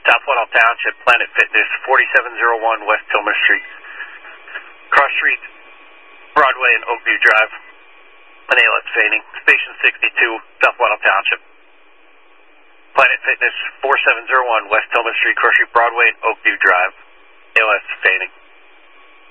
South Waddell Township, Planet Fitness, 4701 West Tillman Street. Cross Street, Broadway and Oakview Drive. An ALS fading. Station 62, South Waddell Township. Planet Fitness, 4701 West Tillman Street, Cross Street, Broadway and Oakview Drive. ALS fading.